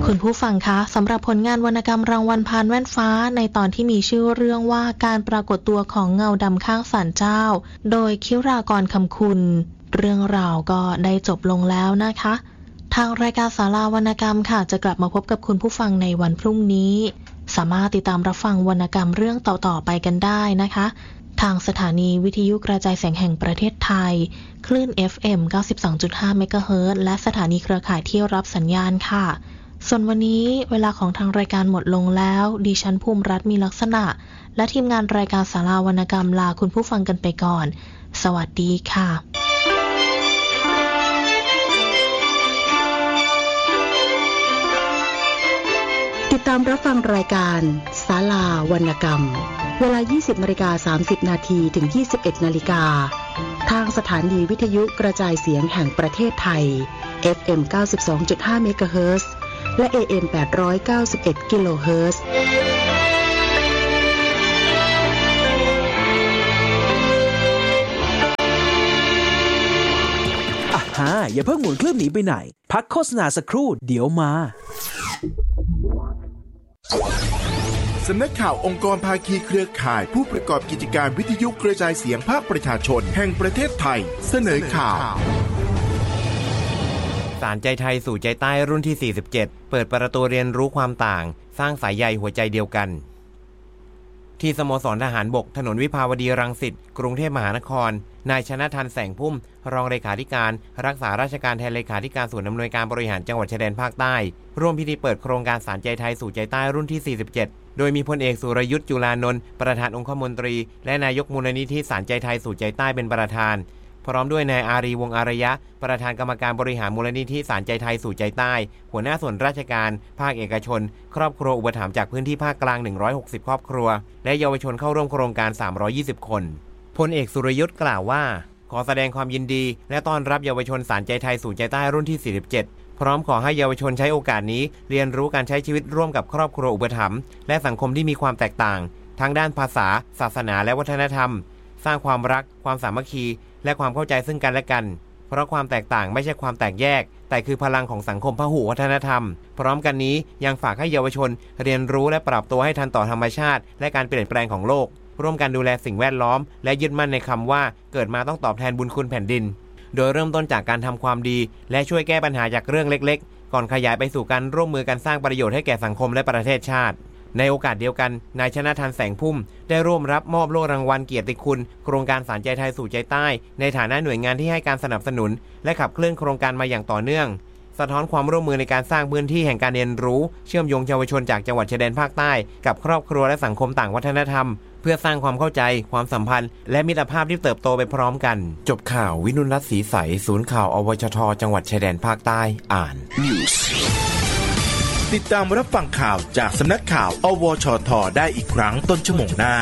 คุณผู้ฟังคะสำหรับผลงานวรรณกรรมรางวัลพานแว่นฟ้าในตอนที่มีชื่อเรื่องว่าการปรากฏตัวของเงาดำข้างศาลเจ้าโดยคิรากรคำคุณเรื่องราวก็ได้จบลงแล้วนะคะทางรายการศาลาวรรณกรรมค่ะจะกลับมาพบกับคุณผู้ฟังในวันพรุ่งนี้สามารถติดตามรับฟังวรรณกรรมเรื่องต่อๆไปกันได้นะคะทางสถานีวิทยุกระจายเสียงแห่งประเทศไทยคลื่น FM 92.5 เมกะเฮิรตซ์และสถานีเครือข่ายที่รับสัญญาณค่ะส่วนวันนี้เวลาของทางรายการหมดลงแล้วดิฉันภูมิรัตน์มีลักษณะและทีมงานรายการศาลาวรรณกรรมลาคุณผู้ฟังกันไปก่อนสวัสดีค่ะติดตามรับฟังรายการศาลาวรรณกรรมเวลา 20:30 น.ถึง 21:00 น.ทางสถานีวิทยุกระจายเสียงแห่งประเทศไทย FM 92.5 เมกะเฮิรตซ์และ AM 891 กิโลเฮิรตซ์อย่าเพิ่งหมุนเครื่องหนีไปไหนพักโฆษณาสักครู่เดี๋ยวมาสำนักข่าวองค์กรภาคีเครือข่ายผู้ประกอบกิจการวิทยุกระจายเสียงภาคประชาชนแห่งประเทศไทยเสนอข่าวสารใจไทยสู่ใจใต้รุ่นที่47เปิดประตูเรียนรู้ความต่างสร้างสายใยหัวใจเดียวกันที่สโมสรทหารบกถนนวิภาวดีรังสิตกรุงเทพมหานครนายชนะทันแสงพุ่มรองเลขาธิการรักษาราชการแทนเลขาธิการศูนย์อำนวยการบริหารจังหวัดชายแดนภาคใต้ร่วมพิธีเปิดโครงการสารใจไทยสู่ใจใต้รุ่นที่47โดยมีพลเอกสุรยุทธ์จุลานนท์ประธานองคมนตรีและนายกมูลนิธิสารใจไทยสู่ใจใต้เป็นประธานพร้อมด้วยนายอารีวงศ์อารยะประธานกรรมการบริหารมูลนิธิสารใจไทยสู่ใจใต้หัวหน้าส่วนราชการภาคเอกชนครอบครัวอุปถัมภ์จากพื้นที่ภาคกลาง160ครอบครัวและเยาวชนเข้าร่วมโครงการ320คนพลเอกสุรยุทธ์กล่าวว่าขอแสดงความยินดีและต้อนรับเยาวชนสารใจไทยสู่ใจใต้รุ่นที่47พร้อมขอให้เยาวชนใช้โอกาสนี้เรียนรู้การใช้ชีวิตร่วมกับครอบครัวอุปถัมภ์และสังคมที่มีความแตกต่างทั้งด้านภาษาศาสนาและวัฒนธรรมสร้างความรักความสามัคคีและความเข้าใจซึ่งกันและกันเพราะความแตกต่างไม่ใช่ความแตกแยกแต่คือพลังของสังคมพหุวัฒนธรรมพร้อมกันนี้ยังฝากให้เยาวชนเรียนรู้และปรับตัวให้ทันต่อธรรมชาติและการเปลี่ยนแปลงของโลกร่วมกันดูแลสิ่งแวดล้อมและยึดมั่นในคำว่าเกิดมาต้องตอบแทนบุญคุณแผ่นดินโดยเริ่มต้นจากการทำความดีและช่วยแก้ปัญหาจากเรื่องเล็กๆก่อนขยายไปสู่การร่วมมือกันสร้างประโยชน์ให้แก่สังคมและประเทศชาติในโอกาสเดียวกันนายชนะทันแสงพุ่มได้ร่วมรับมอบโล่รางวัลเกียรติคุณโครงการสารใจไทยสู่ใจใต้ในฐานะหน่วยงานที่ให้การสนับสนุนและขับเคลื่อนโครงการมาอย่างต่อเนื่องสะท้อนความร่วมมือในการสร้างพื้นที่แห่งการเรียนรู้เชื่อมโยงเยาวชนจากจังหวัดชายแดนภาคใต้กับครอบครัวและสังคมต่างวัฒนธรรมเพื่อสร้างความเข้าใจความสัมพันธ์และมิตรภาพที่เติบโตไปพร้อมกันจบข่าววินุรัตน์ศรีใสศูนย์ข่าวอวชทจังหวัดชายแดนภาคใต้อ่านติดตามรับฟังข่าวจากสำนักข่าวอวชทได้อีกครั้งต้นชั่วโมงหน้า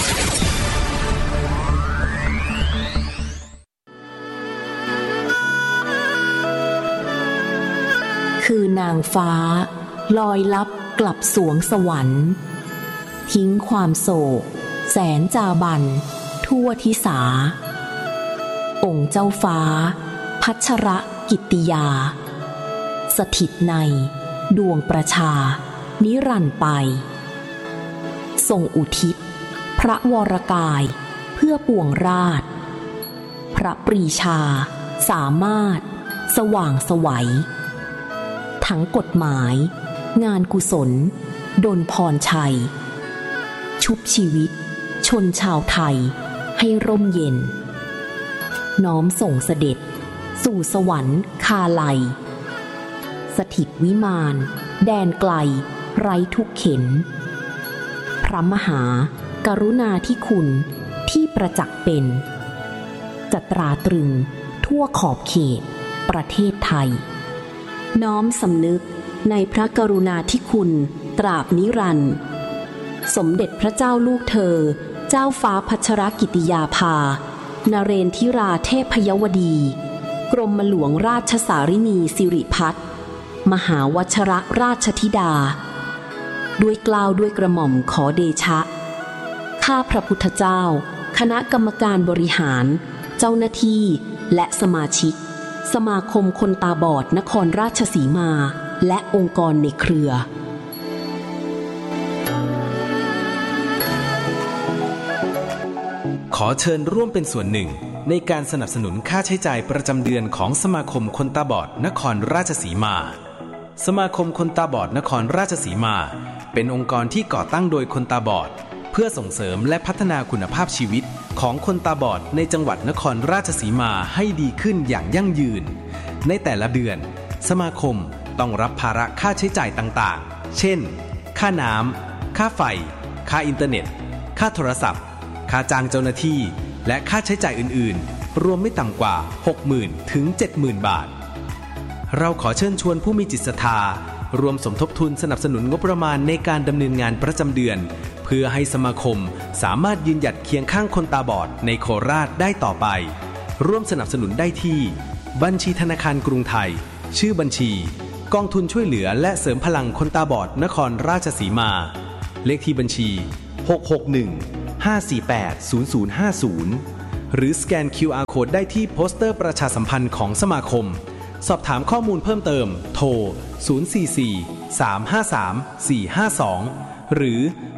คือนางฟ้าลอยลับกลับสวงสวรรค์ทิ้งความโศกแสนจาบันทั่วทิสาองค์เจ้าฟ้าพัชรกิตติยาสถิตในดวงประชานิรันดร์ไปทรงอุทิศพระวรกายเพื่อปวงราชพระปรีชาสามารถสว่างไสวทั้งกฎหมายงานกุศลดลพรชัยชุบชีวิตชนชาวไทยให้ร่มเย็นน้อมส่งเสด็จสู่สวรรค์คาไลสถิตวิมานแดนไกลไร้ทุกเข็ญพระมหากรุณาธิคุณที่ประจักษ์เป็นจะตราตรึงทั่วขอบเขตประเทศไทยน้อมสำนึกในพระกรุณาธิคุณตราบนิรันดร์สมเด็จพระเจ้าลูกเธอเจ้าฟ้าพัชรกิติยาภานเรนทิราเทพยวดีกรมหลวงราชสารินีสิริพัฒน์มหาวชรราชธิดาด้วยเกล้าด้วยกระหม่อมขอเดชะข้าพระพุทธเจ้าคณะกรรมการบริหารเจ้าหน้าที่และสมาชิกสมาคมคนตาบอดนครราชสีมาและองค์กรในเครือขอเชิญร่วมเป็นส่วนหนึ่งในการสนับสนุนค่าใช้จ่ายประจำเดือนของสมาคมคนตาบอดนครราชสีมาสมาคมคนตาบอดนครราชสีมาเป็นองค์กรที่ก่อตั้งโดยคนตาบอดเพื่อส่งเสริมและพัฒนาคุณภาพชีวิตของคนตาบอดในจังหวัดนครราชสีมาให้ดีขึ้นอย่างยั่งยืนในแต่ละเดือนสมาคมต้องรับภาระค่าใช้จ่ายต่างๆเช่นค่าน้ำค่าไฟค่าอินเทอร์เน็ตค่าโทรศัพท์ค่าจ้างเจ้าหน้าที่และค่าใช้จ่ายอื่นๆรวมไม่ต่ำกว่า 60,000 ถึง 70,000 บาทเราขอเชิญชวนผู้มีจิตศรัทธารวมสมทบทุนสนับสนุนงบประมาณในการดำเนินงานประจำเดือนเพื่อให้สมาคมสามารถยืนหยัดเคียงข้างคนตาบอดในโคราชได้ต่อไปร่วมสนับสนุนได้ที่บัญชีธนาคารกรุงไทยชื่อบัญชีกองทุนช่วยเหลือและเสริมพลังคนตาบอดนครราชสีมาเลขที่บัญชี661-548-0050หรือสแกน QR Code ได้ที่โปสเตอร์ประชาสัมพันธ์ของสมาคมสอบถามข้อมูลเพิ่มเติมโทร044-353-452หรือ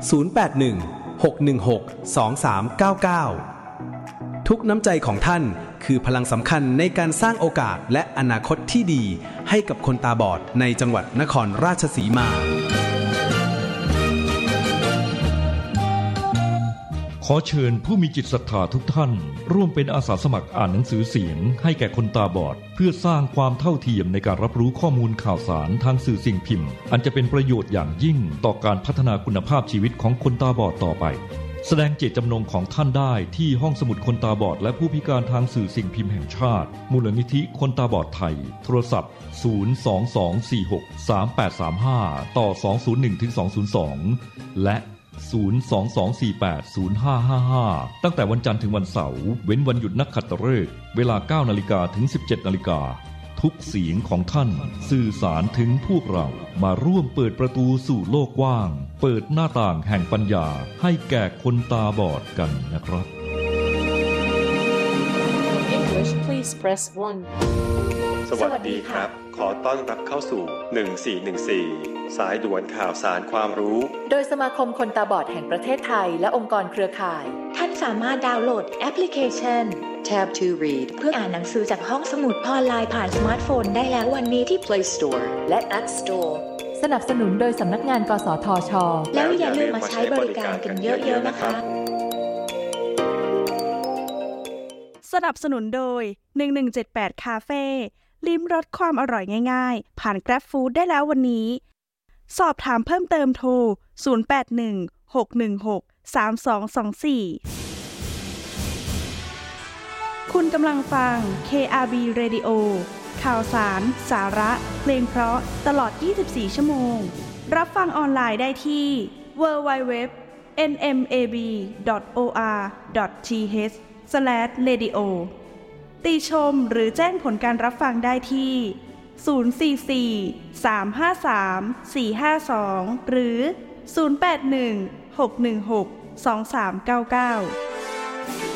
081-616-2399ทุกน้ำใจของท่านคือพลังสำคัญในการสร้างโอกาสและอนาคตที่ดีให้กับคนตาบอดในจังหวัดนครราชสีมาขอเชิญผู้มีจิตศรัทธาทุกท่านร่วมเป็นอาสาสมัครอ่านหนังสือเสียงให้แก่คนตาบอดเพื่อสร้างความเท่าเทียมในการรับรู้ข้อมูลข่าวสารทางสื่อสิ่งพิมพ์อันจะเป็นประโยชน์อย่างยิ่งต่อการพัฒนาคุณภาพชีวิตของคนตาบอดต่อไปแสดงเจตจำนงของท่านได้ที่ห้องสมุดคนตาบอดและผู้พิการทางสื่อสิ่งพิมพ์แห่งชาติมูลนิธิคนตาบอดไทยโทรศัพท์022463835ต่อ201-202และ022480555ตั้งแต่วันจันทร์ถึงวันเสาร์เว้นวันหยุดนักขัตฤกษ์เวลา 9:00 นถึง 17:00 นทุกเสียงของท่านสื่อสารถึงพวกเรามาร่วมเปิดประตูสู่โลกกว้างเปิดหน้าต่างแห่งปัญญาให้แก่คนตาบอดกันนะครับ English please press 1 สวัสดีครับขอต้อนรับเข้าสู่1414สายด่วนข่าวสารความรู้โดยสมาคมคนตาบอดแห่งประเทศไทยและองค์กรเครือข่ายท่านสามารถดาวน์โหลดแอปพลิเคชัน Tab to Read เพื่ออ่านหนังสือจากห้องสมุดออนไลน์ผ่านสมาร์ทโฟนได้แล้ววันนี้ที่ Play Store และ App Store สนับสนุนโดยสำนักงานกสทช. แล้วอย่าลืมมาใช้บริการกันเยอะๆนะคะสนับสนุนโดย1178คาเฟ่ลิ้มรสความอร่อยง่ายๆผ่าน Grab Food ได้แล้ววันนี้สอบถามเพิ่มเติมโทร0816163224คุณกำลังฟัง KRB Radio ข่าวสารสาระเพลงเพราะตลอด24ชั่วโมงรับฟังออนไลน์ได้ที่ www.nmab.or.th/radio ติชมหรือแจ้งผลการรับฟังได้ที่044-353-452หรือ081-616-2399